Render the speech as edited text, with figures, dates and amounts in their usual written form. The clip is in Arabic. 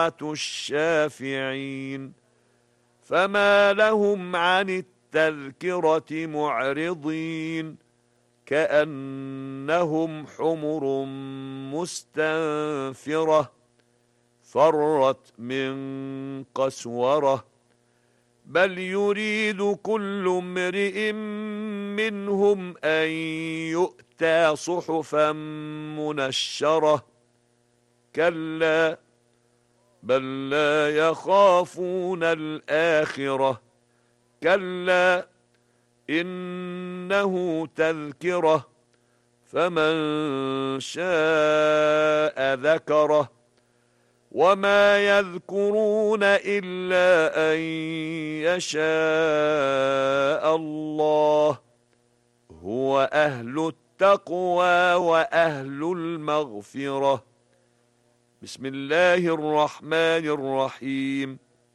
الشافعين فما لهم عن التذكرة معرضين كأنهم حمر مستنفرة فرت من قسورة بل يريد كل امرئ منهم أن يؤتى صحفا منشرة كلا بل لا يخافون الآخرة كلا إنه تذكرة فمن شاء ذكره وما يذكرون إلا أن يشاء الله هو أهل التقوى وأهل المغفرة. بسم الله الرحمن الرحيم.